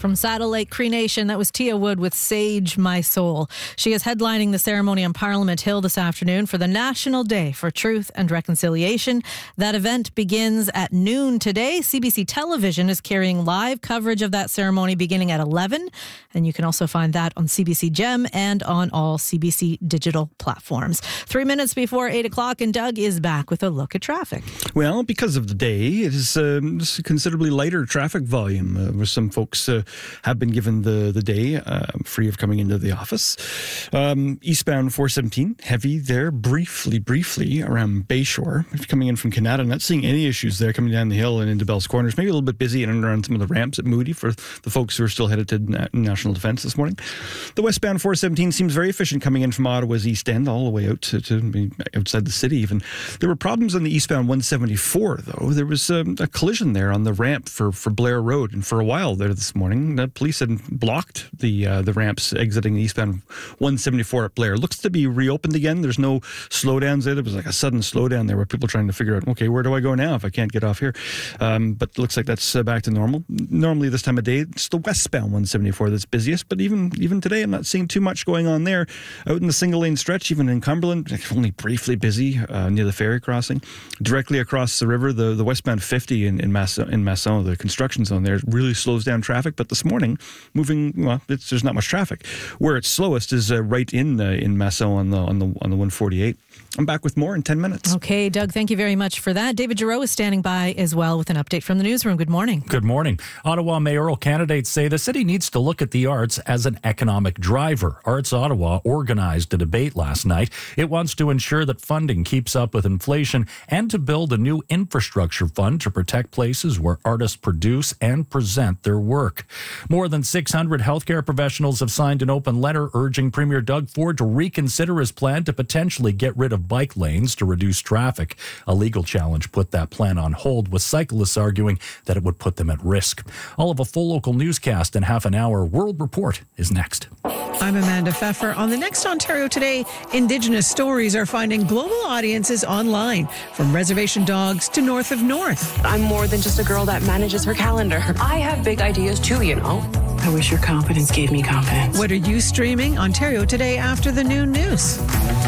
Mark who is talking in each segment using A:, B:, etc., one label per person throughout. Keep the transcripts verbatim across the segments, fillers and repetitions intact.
A: From Saddle Lake Cree Nation, that was Tia Wood with Sage My Soul. She is headlining the ceremony on Parliament Hill this afternoon for the National Day for Truth and Reconciliation. That event begins at noon today. C B C Television is carrying live coverage of that ceremony beginning at eleven. And you can also find that on C B C Gem and on all C B C digital platforms. Three minutes before eight o'clock, and Doug is back with a look at traffic.
B: Well, because of the day, it is um, considerably lighter traffic volume. Uh, where some folks uh, have been given the, the day uh, free of coming into the office. Um, eastbound four seventeen, heavy there briefly, briefly around Bayshore. If you're coming in from Canada, not seeing any issues there coming down the hill and into Bell's Corners. Maybe a little bit busy in and around some of the ramps at Moody for the folks who are still headed to Na- National Defence this morning. The westbound four seventeen seems very efficient coming in from Ottawa's East End all the way out to, to outside the city even. There were problems on the eastbound one seventy-four, though. There was um, a collision there on the ramp for, for Blair Road, and for a while there this morning, the police had blocked the uh, the ramps exiting the eastbound one seventy-four at Blair. Looks to be reopened again. There's no slowdowns there. There was like a sudden slowdown there where people trying to figure out, okay, where do I go now if I can't get off here? Um, but it looks like that's uh, back to normal. Normally this time of day, it's the westbound one seventy-four that's busiest, but even even today, I'm not seeing too much going on there. Out in the single lane stretch, even in Cumberland, only briefly busy uh, near the ferry crossing. Directly across the river, the, the westbound fifty in in Masson, in Masson, the construction zone there really slows down traffic. But this morning, moving well, it's, there's not much traffic. Where it's slowest is uh, right in uh, in Masson on the on the on the one forty-eight. I'm back with more in ten minutes.
A: Okay, Doug, thank you very much for that. David Giroux is standing by as well with an update from the newsroom. Good morning.
C: Good morning. Ottawa mayoral candidates say the city needs to look at the arts as an economic driver. Arts Ottawa organized a debate last night. It wants to ensure that funding keeps up with inflation and to build a new infrastructure fund to protect places where artists produce and present their work. More than six hundred healthcare professionals have signed an open letter urging Premier Doug Ford to reconsider his plan to potentially get rid of bike lanes to reduce traffic. A legal challenge put that plan on hold, with cyclists arguing that it would put them at risk. All of a full local newscast in half an hour. World Report is next.
D: I'm Amanda Pfeffer. On the next Ontario Today, Indigenous stories are finding global audiences online, from reservation dogs to North of North.
E: I'm more than just a girl that manages her calendar. I have big ideas too, you know. I wish your confidence gave me confidence.
D: What are you streaming? Ontario Today after the noon news.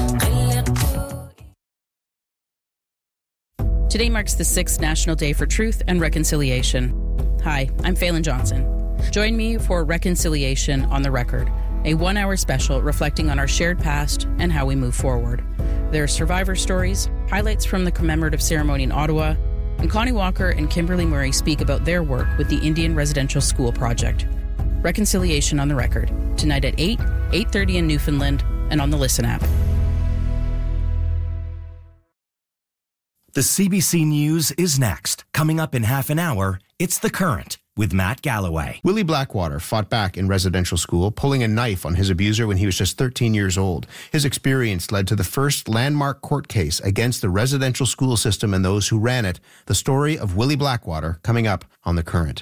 F: Today marks the sixth National Day for Truth and Reconciliation. Hi, I'm Phelan Johnson. Join me for Reconciliation on the Record, a one-hour special reflecting on our shared past and how we move forward. There are survivor stories, highlights from the commemorative ceremony in Ottawa, and Connie Walker and Kimberly Murray speak about their work with the Indian Residential School Project. Reconciliation on the Record, tonight at eight, eight thirty in Newfoundland, and on the Listen app.
G: The C B C News is next. Coming up in half an hour, it's The Current with Matt Galloway.
H: Willie Blackwater fought back in residential school, pulling a knife on his abuser when he was just thirteen years old. His experience led to the first landmark court case against the residential school system and those who ran it. The story of Willie Blackwater coming up on The Current.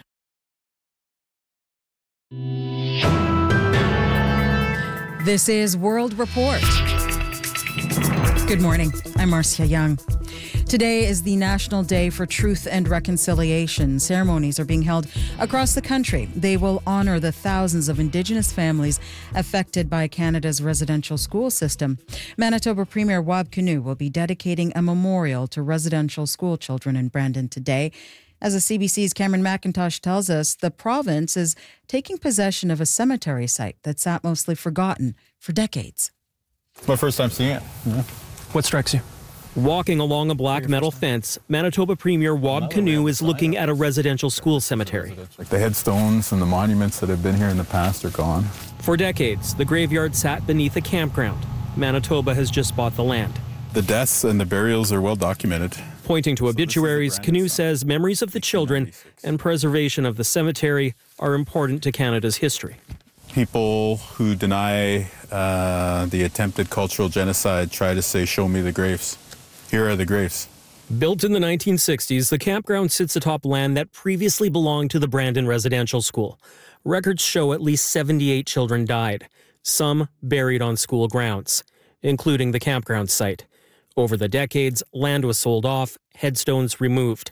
I: This is World Report. Good morning. I'm Marcia Young. Today is the National Day for Truth and Reconciliation. Ceremonies are being held across the country. They will honor the thousands of Indigenous families affected by Canada's residential school system. Manitoba Premier Wab Kinew will be dedicating a memorial to residential school children in Brandon today. As the C B C's Cameron McIntosh tells us, the province is taking possession of a cemetery site that sat mostly forgotten for decades.
J: It's my first time seeing it. Yeah.
K: What strikes you? Walking along a black metal fence, Manitoba Premier Wab Kinew is looking at a residential school cemetery.
J: Like the headstones and the monuments that have been here in the past are gone.
K: For decades, the graveyard sat beneath a campground. Manitoba has just bought the land.
J: The deaths and the burials are well documented.
K: Pointing to obituaries, Kinew says memories of the children and preservation of the cemetery are important to Canada's history.
J: People who deny uh, the attempted cultural genocide try to say, show me the graves. Here are the graves.
K: Built in the nineteen sixties, the campground sits atop land that previously belonged to the Brandon Residential School. Records show at least seventy-eight children died, some buried on school grounds, including the campground site. Over the decades, land was sold off, headstones removed.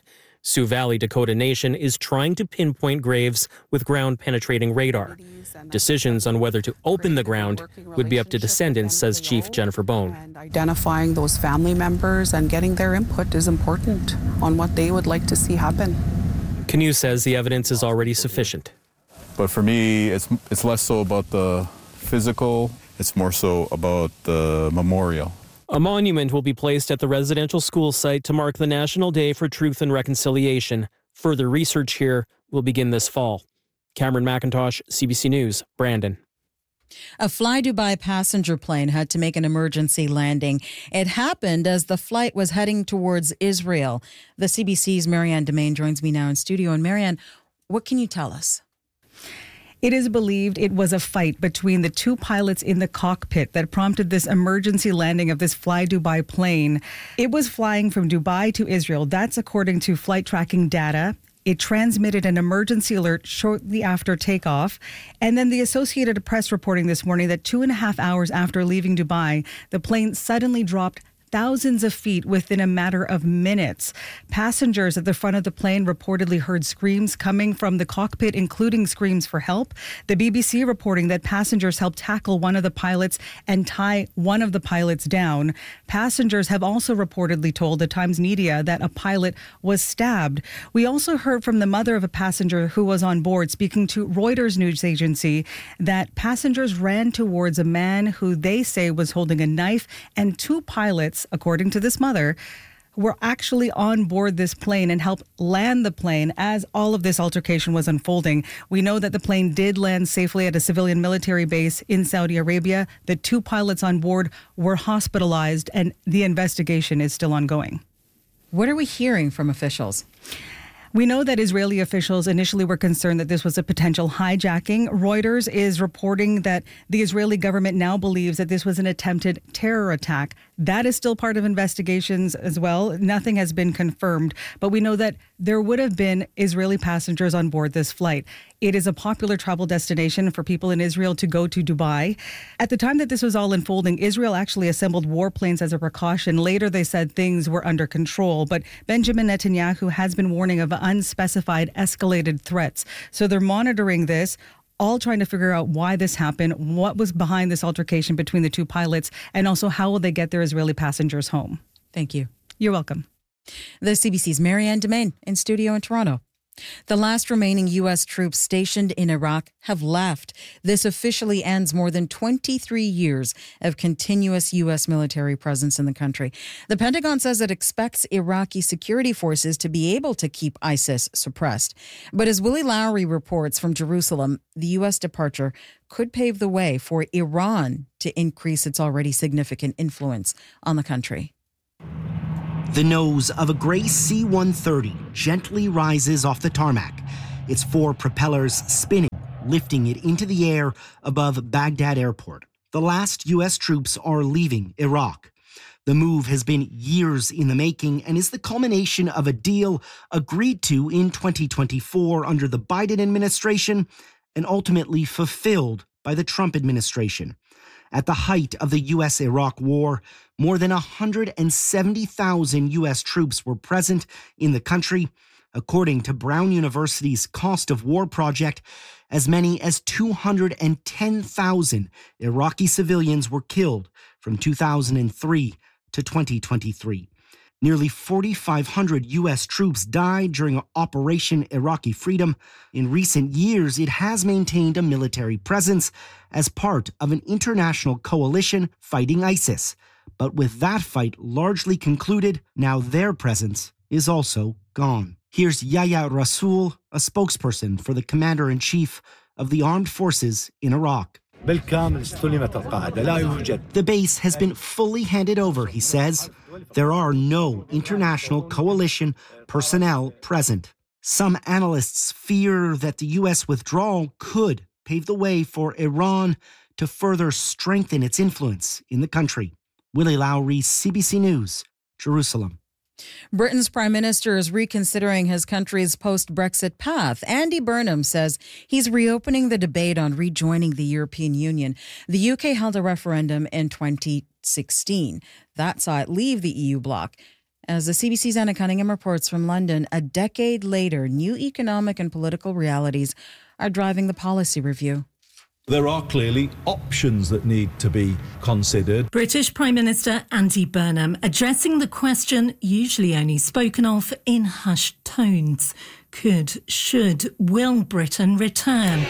K: Sioux Valley Dakota Nation is trying to pinpoint graves with ground-penetrating radar. Decisions on whether to open the ground would be up to descendants, says Chief Jennifer Bone.
L: And identifying those family members and getting their input is important on what they would like to see happen.
K: Canoe says the evidence is already sufficient.
J: But for me, it's it's less so about the physical, it's more so about the memorial.
K: A monument will be placed at the residential school site to mark the National Day for Truth and Reconciliation. Further research here will begin this fall. Cameron McIntosh, C B C News, Brandon.
I: A Fly Dubai passenger plane had to make an emergency landing. It happened as the flight was heading towards Israel. The C B C's Marianne Domain joins me now in studio. And Marianne, what can you tell us?
M: It is believed it was a fight between the two pilots in the cockpit that prompted this emergency landing of this Fly Dubai plane. It was flying from Dubai to Israel. That's according to flight tracking data. It transmitted an emergency alert shortly after takeoff. And then the Associated Press reporting this morning that two and a half hours after leaving Dubai, the plane suddenly dropped thousands of feet within a matter of minutes. Passengers at the front of the plane reportedly heard screams coming from the cockpit, including screams for help. The B B C reporting that passengers helped tackle one of the pilots and tie one of the pilots down. Passengers have also reportedly told the Times Media that a pilot was stabbed. We also heard from the mother of a passenger who was on board, speaking to Reuters news agency, that passengers ran towards a man who they say was holding a knife, and two pilots, according to this mother, were actually on board this plane and helped land the plane as all of this altercation was unfolding. We know that the plane did land safely at a civilian military base in Saudi Arabia. The two pilots on board were hospitalized, and the investigation is still ongoing.
I: What are we hearing from officials?
M: We know that Israeli officials initially were concerned that this was a potential hijacking. Reuters is reporting that the Israeli government now believes that this was an attempted terror attack. That is still part of investigations as well. Nothing has been confirmed, but we know that there would have been Israeli passengers on board this flight. It is a popular travel destination for people in Israel to go to Dubai. At the time that this was all unfolding, Israel actually assembled warplanes as a precaution. Later, they said things were under control, but Benjamin Netanyahu has been warning of unspecified escalated threats. So they're monitoring this, all trying to figure out why this happened, what was behind this altercation between the two pilots, and also how will they get their Israeli passengers home.
I: Thank you.
M: You're welcome.
I: The C B C's Marianne Domain in studio in Toronto. The last remaining U S troops stationed in Iraq have left. This officially ends more than twenty-three years of continuous U S military presence in the country. The Pentagon says it expects Iraqi security forces to be able to keep ISIS suppressed. But as Willie Lowry reports from Jerusalem, the U S departure could pave the way for Iran to increase its already significant influence on the country.
G: The nose of a gray C one thirty gently rises off the tarmac, its four propellers spinning, lifting it into the air above Baghdad Airport. The last U S troops are leaving Iraq. The move has been years in the making and is the culmination of a deal agreed to in twenty twenty-four under the Biden administration and ultimately fulfilled by the Trump administration. At the height of the U S-Iraq war, more than one hundred seventy thousand U S troops were present in the country. According to Brown University's Cost of War project, as many as two hundred ten thousand Iraqi civilians were killed from two thousand three to twenty twenty-three. Nearly four thousand five hundred U S troops died during Operation Iraqi Freedom. In recent years, it has maintained a military presence as part of an international coalition fighting ISIS. But with that fight largely concluded, now their presence is also gone. Here's Yahya Rasool, a spokesperson for the commander-in-chief of the armed forces in Iraq. The base has been fully handed over, he says. There are no international coalition personnel present. Some analysts fear that the U S withdrawal could pave the way for Iran to further strengthen its influence in the country. Willie Lowry, C B C News, Jerusalem.
I: Britain's Prime Minister is reconsidering his country's post-Brexit path. Andy Burnham says he's reopening the debate on rejoining the European Union. The U K held a referendum in twenty sixteen. That saw it leave the E U bloc. As the C B C's Anna Cunningham reports from London, a decade later, new economic and political realities are driving the policy review.
N: There are clearly options that need to be considered.
O: British Prime Minister Andy Burnham addressing the question usually only spoken of in hushed tones. Could, should, will Britain return?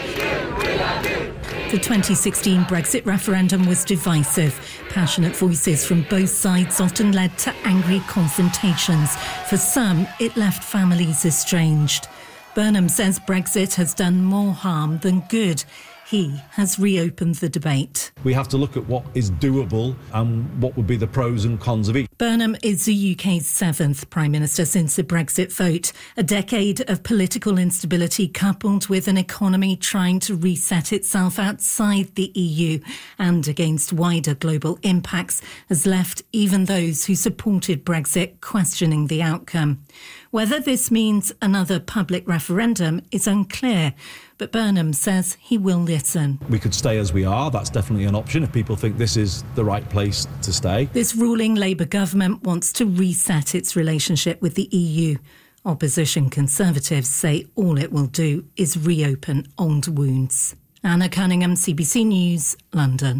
O: The twenty sixteen Brexit referendum was divisive. Passionate voices from both sides often led to angry confrontations. For some, it left families estranged. Burnham says Brexit has done more harm than good. He has reopened the debate.
N: We have to look at what is doable and what would be the pros and cons of each.
O: Burnham is the U K's seventh Prime Minister since the Brexit vote. A decade of political instability coupled with an economy trying to reset itself outside the E U and against wider global impacts has left even those who supported Brexit questioning the outcome. Whether this means another public referendum is unclear, but Burnham says he will listen.
N: We could stay as we are. That's definitely an option if people think this is the right place to stay.
O: This ruling Labour government wants to reset its relationship with the E U. Opposition Conservatives say all it will do is reopen old wounds. Anna Cunningham, C B C News, London.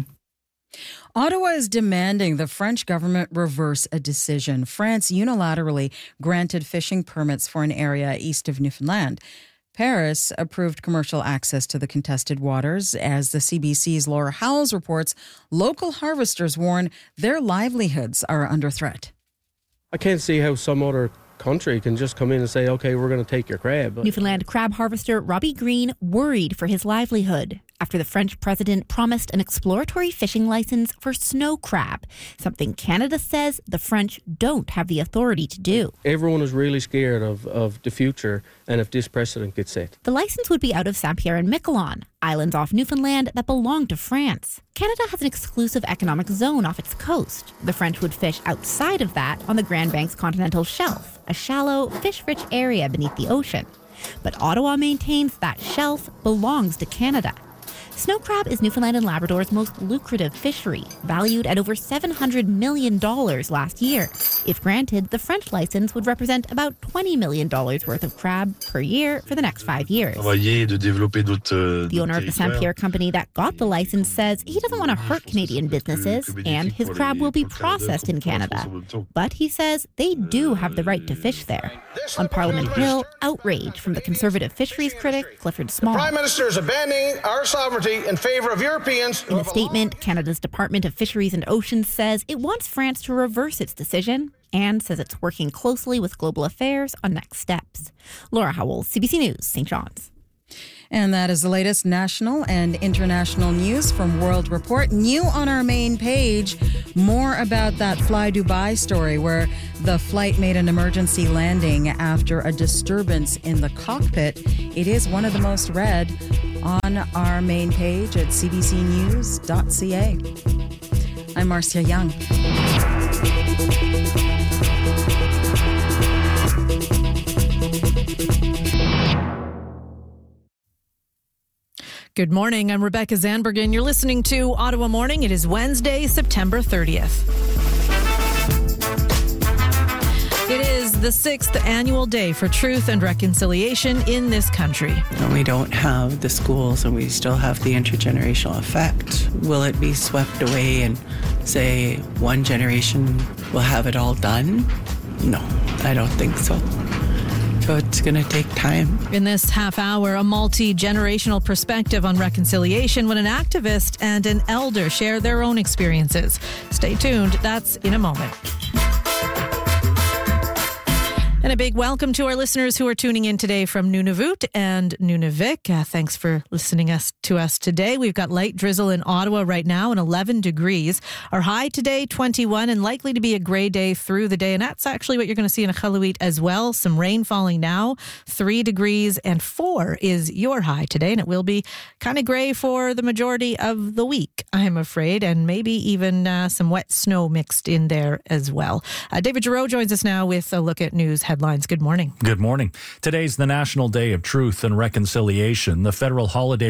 I: Ottawa is demanding the French government reverse a decision. France unilaterally granted fishing permits for an area east of Newfoundland. Paris approved commercial access to the contested waters. As the C B C's Laura Howells reports, local harvesters warn their livelihoods are under threat.
P: I can't see how some other country can just come in and say, OK, we're going to take your crab.
Q: Newfoundland crab harvester Robbie Green worried for his livelihood after the French president promised an exploratory fishing license for snow crab, something Canada says the French don't have the authority to do.
P: Everyone is really scared of, of the future and if this precedent gets set.
Q: The license would be out of Saint Pierre and Miquelon, islands off Newfoundland that belong to France. Canada has an exclusive economic zone off its coast. The French would fish outside of that on the Grand Banks continental shelf, a shallow, fish-rich area beneath the ocean. But Ottawa maintains that shelf belongs to Canada. Snow crab is Newfoundland and Labrador's most lucrative fishery, valued at over seven hundred million dollars last year. If granted, the French license would represent about twenty million dollars worth of crab per year for the next five years. The owner of the Saint Pierre company that got the license says he doesn't want to hurt Canadian businesses and his crab will be processed in Canada. But he says they do have the right to fish there. On Parliament Hill, outrage from the Conservative fisheries critic Clifford Small.
R: The Prime Minister is abandoning our sovereignty in favour of Europeans.
Q: In a statement, Canada's Department of Fisheries and Oceans says it wants France to reverse its decision and says it's working closely with Global Affairs on next steps. Laura Howell, C B C News, Saint John's.
I: And that is the latest national and international news from World Report. New on our main page, more about that Fly Dubai story where the flight made an emergency landing after a disturbance in the cockpit. It is one of the most read on our main page at c b c news dot c a. I'm Marcia Young.
A: Good morning. I'm Rebecca Zandbergen. You're listening to Ottawa Morning. It is Wednesday, September thirtieth. It is the sixth annual day for truth and reconciliation in this country.
S: And we don't have the schools and we still have the intergenerational effect. Will it be swept away and say one generation will have it all done? No, I don't think so. So it's going to take time.
A: In this half hour, a multi-generational perspective on reconciliation when an activist and an elder share their own experiences. Stay tuned. That's in a moment. And a big welcome to our listeners who are tuning in today from Nunavut and Nunavik. Uh, thanks for listening us to us today. We've got light drizzle in Ottawa right now and eleven degrees. Our high today, twenty-one, and likely to be a gray day through the day. And that's actually what you're going to see in Iqaluit as well. Some rain falling now, three degrees, and four is your high today. And it will be kind of gray for the majority of the week, I'm afraid, and maybe even uh, some wet snow mixed in there as well. Uh, David Giroux joins us now with a look at news headlines. Good morning.
C: Good morning. Today's the National Day of Truth and Reconciliation. The federal holiday recognizes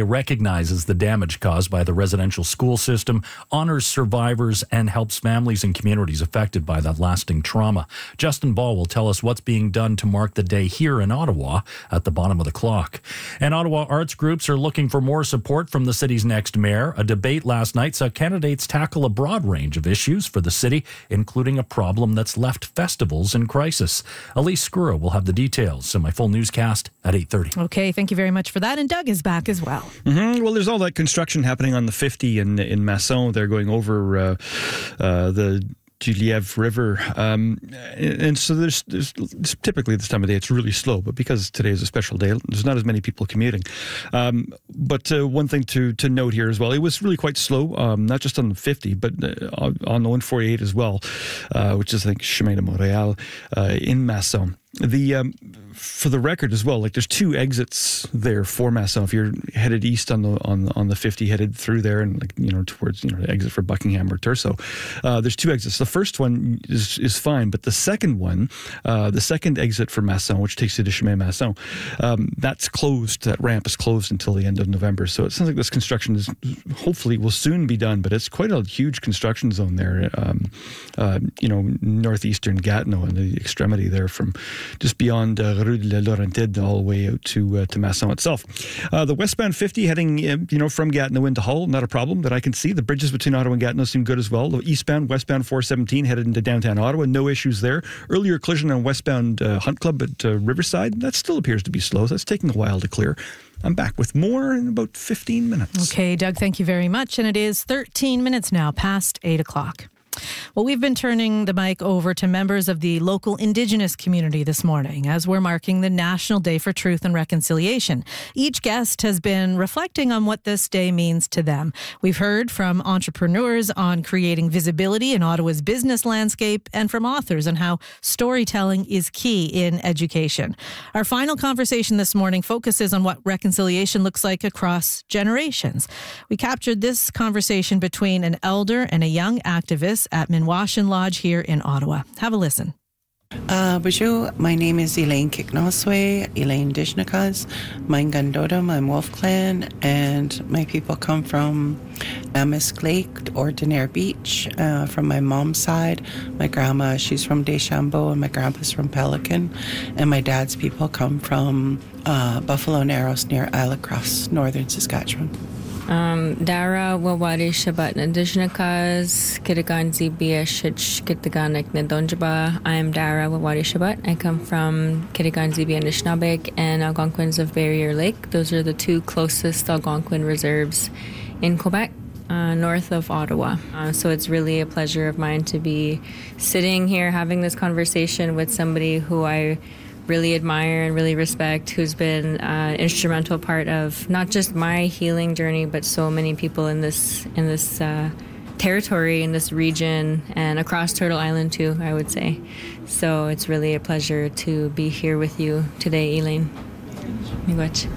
C: recognizes the damage caused by the residential school system, honors survivors, and helps families and communities affected by that lasting trauma. Justin Ball will tell us what's being done to mark the day here in Ottawa at the bottom of the clock. And Ottawa arts groups are looking for more support from the city's next mayor. A debate last night saw candidates tackle a broad range of issues for the city, including a problem that's left festivals in crisis. Elise Skura will have the details in my full newscast at eight thirty.
A: Okay, thank you very much for that. And Doug is back as well.
B: Mm-hmm. Well, there's all that construction happening on the fifty in in Masson. They're going over uh, uh, the Du Lièvre River. Um, and, and so there's, there's typically this time of day it's really slow, but because today is a special day, there's not as many people commuting. Um, but uh, one thing to to note here as well, it was really quite slow, um, not just on the fifty, but uh, on the one forty-eight as well, uh, which is I think Chemin de Montréal uh, in Masson. The um, for the record as well, like there's two exits there for Masson. If you're headed east on the on on the fifty, headed through there and like you know towards you know the exit for Buckingham or Turso, uh, there's two exits. The first one is is fine, but the second one, uh, the second exit for Masson, which takes you to Chemin Masson, um, that's closed. That ramp is closed until the end of November. So it sounds like this construction is hopefully will soon be done, but it's quite a huge construction zone there. Um, uh, you know, northeastern Gatineau and the extremity there from just beyond uh, Rue de la Laurentide all the way out to uh, to Masson itself. Uh, the westbound fifty heading uh, you know from Gatineau into Hull, not a problem that I can see. The bridges between Ottawa and Gatineau seem good as well. The eastbound, westbound four seventeen headed into downtown Ottawa, no issues there. Earlier collision on westbound uh, Hunt Club at uh, Riverside, that still appears to be slow. That's taking a while to clear. I'm back with more in about fifteen minutes.
A: Okay, Doug, thank you very much. And it is thirteen minutes now past eight o'clock. Well, we've been turning the mic over to members of the local Indigenous community this morning as we're marking the National Day for Truth and Reconciliation. Each guest has been reflecting on what this day means to them. We've heard from entrepreneurs on creating visibility in Ottawa's business landscape and from authors on how storytelling is key in education. Our final conversation this morning focuses on what reconciliation looks like across generations. We captured this conversation between an elder and a young activist at Minwashin Lodge here in Ottawa. Have a listen.
S: Uh, bonjour, my name is Elaine Kiknoswe, Elaine Dishnakas. I'm Gandodam, I'm Wolf Clan, and my people come from Namisk Lake or Denair Beach. Uh, from my mom's side, my grandma, she's from Deschambault, and my grandpa's from Pelican. And my dad's people come from uh, Buffalo Narrows near Isle of Cross, northern Saskatchewan.
T: Um, Dara Wawari Shabat Nadishnakas, Kirigan Zibia Shich Kitaganik Nadonjaba. I am Dara Wawari Shabat. I come from Kirigan Zibia Nishnabek and Algonquins of Barrier Lake. Those are the two closest Algonquin reserves in Quebec, uh, north of Ottawa. Uh, so it's really a pleasure of mine to be sitting here having this conversation with somebody who I really admire and really respect, who's been an uh, instrumental part of not just my healing journey, but so many people in this in this uh, territory, in this region, and across Turtle Island too, I would say. So it's really a pleasure to be here with you today, Elaine. Miigwech.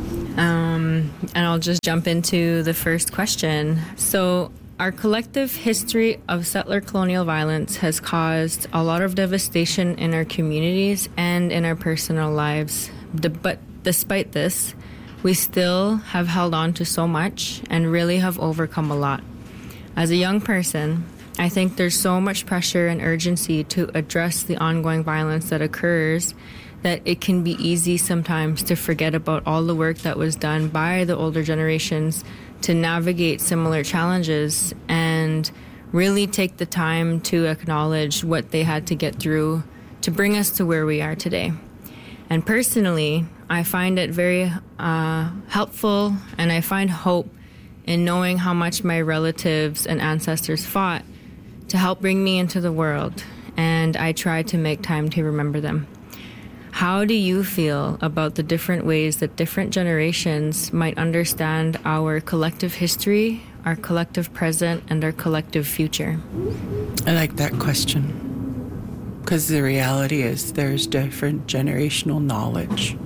T: Um, and I'll just jump into the first question. So our collective history of settler colonial violence has caused a lot of devastation in our communities and in our personal lives. But despite this, we still have held on to so much and really have overcome a lot. As a young person, I think there's so much pressure and urgency to address the ongoing violence that occurs that it can be easy sometimes to forget about all the work that was done by the older generations to navigate similar challenges and really take the time to acknowledge what they had to get through to bring us to where we are today. And personally, I find it very uh, helpful, and I find hope in knowing how much my relatives and ancestors fought to help bring me into the world, and I try to make time to remember them. How do you feel about the different ways that different generations might understand our collective history, our collective present, and our collective future?
S: I like that question, because the reality is there's different generational knowledge.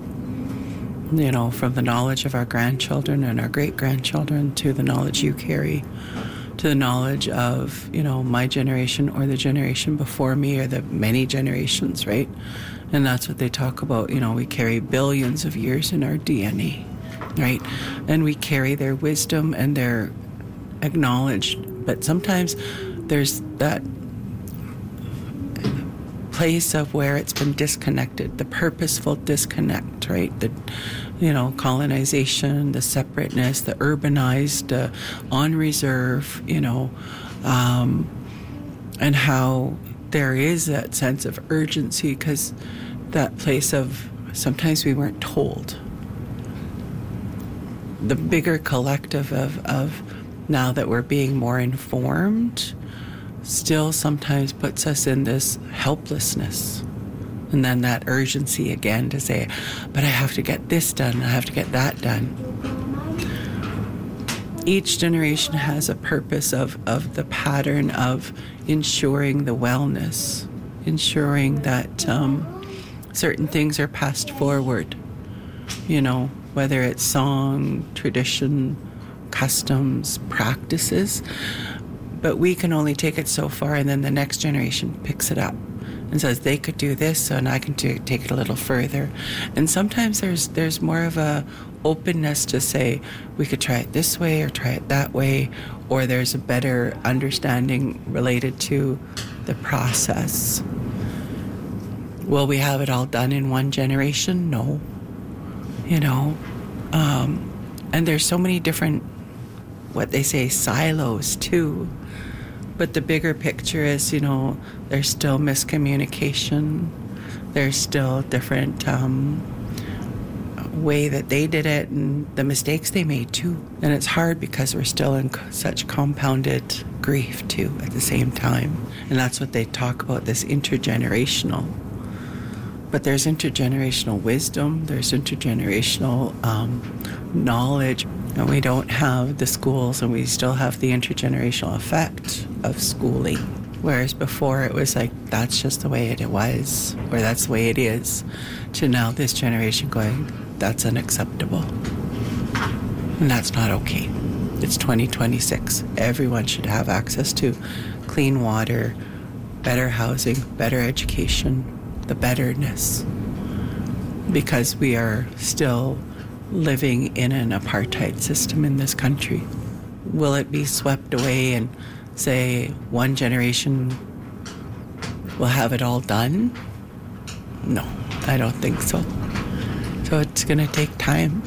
S: You know, from the knowledge of our grandchildren and our great-grandchildren to the knowledge you carry, to the knowledge of, you know, my generation or the generation before me or the many generations, right? And that's what they talk about. You know, we carry billions of years in our D N A. right? And we carry their wisdom and they're acknowledged. But sometimes there's that place of where it's been disconnected, the purposeful disconnect, right? The, you know, colonization, the separateness, the urbanized, uh, on reserve, you know, um, and how there is that sense of urgency because that place of sometimes we weren't told. The bigger collective of, of now that we're being more informed still sometimes puts us in this helplessness. And then that urgency again to say, but I have to get this done, I have to get that done. Each generation has a purpose of, of the pattern of ensuring the wellness, ensuring that um, certain things are passed forward, you know, whether it's song, tradition, customs, practices. But we can only take it so far, and then the next generation picks it up and says they could do this, so and I can do, take it a little further. And sometimes there's there's more of a openness to say we could try it this way or try it that way, or there's a better understanding related to the process. Will we have it all done in one generation? No. You know, um, and there's so many different, what they say, silos too. But the bigger picture is, you know, there's still miscommunication. There's still different um, way that they did it and the mistakes they made too. And it's hard because we're still in such compounded grief too at the same time. And that's what they talk about, this intergenerational. But there's intergenerational wisdom, there's intergenerational um, knowledge. And we don't have the schools, and we still have the intergenerational effect of schooling. Whereas before it was like, that's just the way it was, or that's the way it is, to now this generation going, that's unacceptable. And that's not okay. It's twenty twenty-six. Everyone should have access to clean water, better housing, better education, the betterness. Because we are still living in an apartheid system in this country. Will it be swept away and say one generation will have it all done? No, I don't think so. So it's going to take time.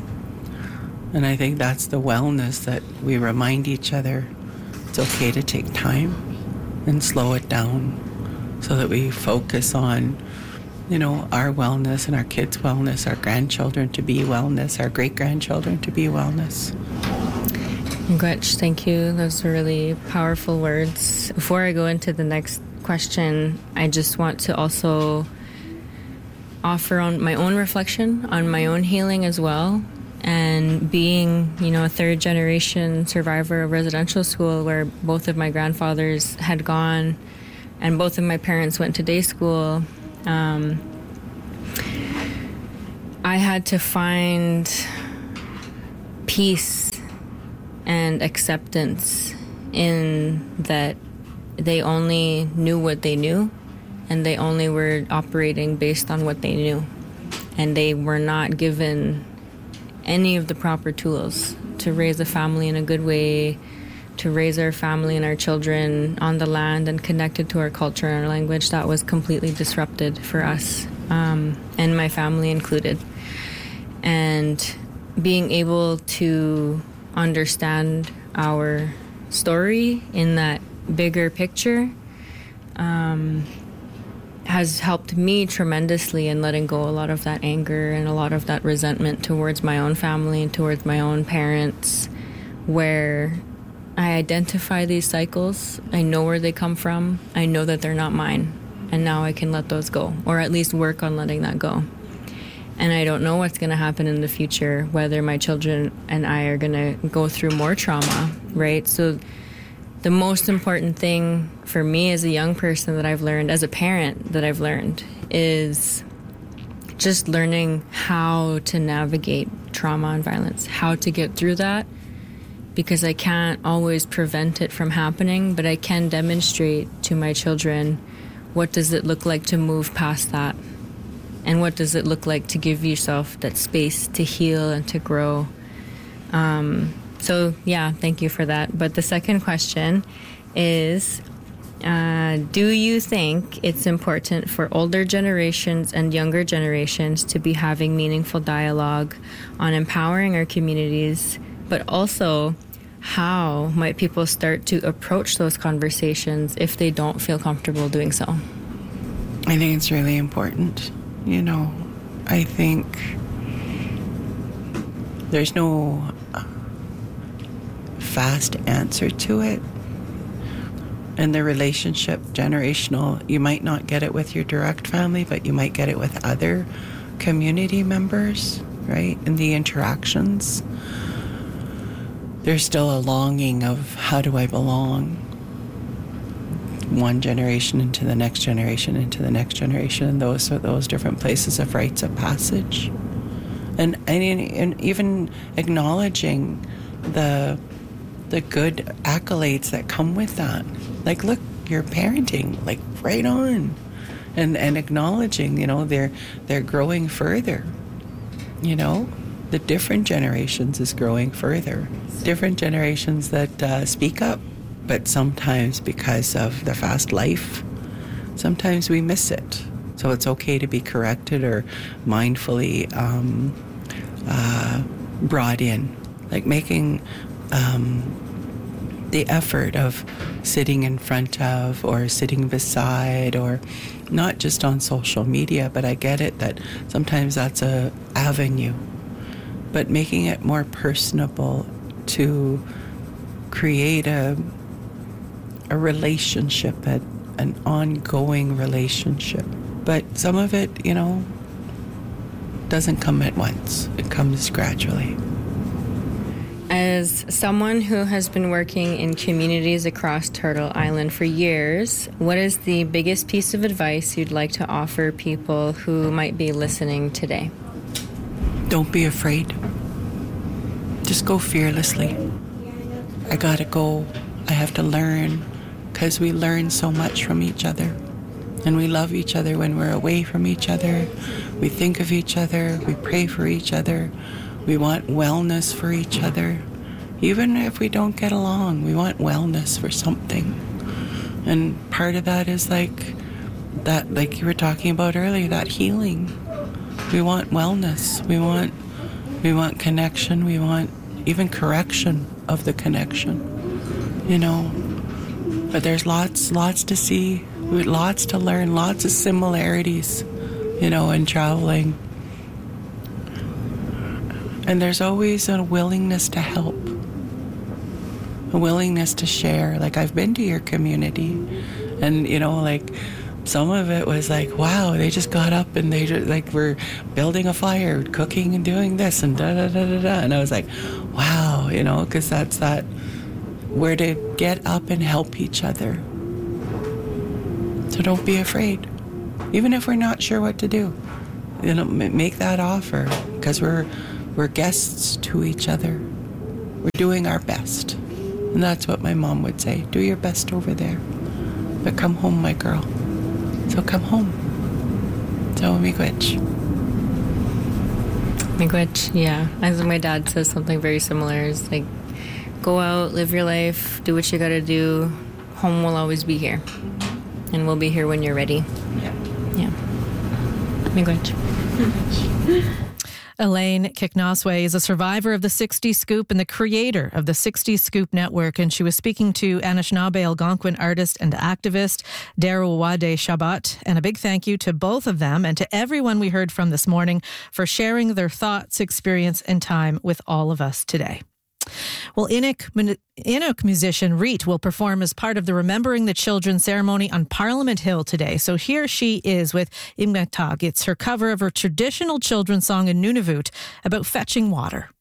S: And I think that's the wellness that we remind each other. It's okay to take time and slow it down so that we focus on, you know, our wellness and our kids' wellness, our grandchildren to be wellness, our great-grandchildren to be wellness.
T: Gretch, thank you. Those were really powerful words. Before I go into the next question, I just want to also offer on my own reflection on my own healing as well. And being, you know, a third-generation survivor of residential school where both of my grandfathers had gone and both of my parents went to day school, Um, I had to find peace and acceptance in that they only knew what they knew and they only were operating based on what they knew. And they were not given any of the proper tools to raise a family in a good way, to raise our family and our children on the land and connected to our culture and our language. That was completely disrupted for us, um, and my family included. And being able to understand our story in that bigger picture um, has helped me tremendously in letting go a lot of that anger and a lot of that resentment towards my own family and towards my own parents, where I identify these cycles. I know where they come from. I know that they're not mine. And now I can let those go, or at least work on letting that go. And I don't know what's going to happen in the future, whether my children and I are going to go through more trauma, right? So the most important thing for me as a young person that I've learned, as a parent that I've learned, is just learning how to navigate trauma and violence, how to get through that. Because I can't always prevent it from happening, but I can demonstrate to my children what does it look like to move past that And what does it look like to give yourself that space to heal and to grow? Um, so, yeah, thank you for that. But the second question is, uh, do you think it's important for older generations and younger generations to be having meaningful dialogue on empowering our communities, but also how might people start to approach those conversations if they don't feel comfortable doing so?
S: I think it's really important. You know, I think there's no fast answer to it. And the relationship, generational, you might not get it with your direct family, but you might get it with other community members, right? And the interactions. There's still a longing of how do I belong? One generation into the next generation, into the next generation, and those are those different places of rites of passage. And, and, and even acknowledging the the good accolades that come with that. Like, look, you're parenting, like right on. And and acknowledging, you know, they're they're growing further. You know, the different generations is growing further. Different generations that uh, speak up. But sometimes because of the fast life, sometimes we miss it. So it's okay to be corrected or mindfully um, uh, brought in. Like making um, the effort of sitting in front of or sitting beside, or not just on social media, but I get it that sometimes that's a avenue. But making it more personable to create a a relationship, a, an ongoing relationship. But some of it, you know, doesn't come at once. It comes gradually.
T: As someone who has been working in communities across Turtle Island for years, what is the biggest piece of advice you'd like to offer people who might be listening today?
S: Don't be afraid. Just go fearlessly. I gotta go. I have to learn. Because we learn so much from each other. And we love each other when we're away from each other. We think of each other. We pray for each other. We want wellness for each other. Even if we don't get along, we want wellness for something. And part of that is like that, like you were talking about earlier, that healing. We want wellness. We want, we want connection. We want even correction of the connection. You know, but there's lots, lots to see, lots to learn, lots of similarities, you know, in traveling. And there's always a willingness to help, a willingness to share. Like, I've been to your community, and, you know, like, some of it was like, wow, they just got up and they just, like, were building a fire, cooking and doing this and da-da-da-da-da. And I was like, wow, you know, because that's that, where to get up and help each other. So don't be afraid. Even if we're not sure what to do, you know, make that offer, because we're we're guests to each other. We're doing our best. And that's what my mom would say. Do your best over there. But come home, my girl. So come home. So miigwech.
T: Miigwech, yeah. As my dad says something very similar. It's like, go out, live your life, do what you gotta do. Home will always be here. And we'll be here when you're ready.
S: Yeah.
T: Yeah. Miigwech.
A: Elaine Kiknoswe is a survivor of the sixty Scoop and the creator of the sixty Scoop Network, and she was speaking to Anishinaabe Algonquin artist and activist Darawawade Shabat. And a big thank you to both of them and to everyone we heard from this morning for sharing their thoughts, experience, and time with all of us today. Well, Inuk, Inuk musician Reet will perform as part of the Remembering the Children ceremony on Parliament Hill today. So here she is with Imgatag. It's her cover of her traditional children's song in Nunavut about fetching water.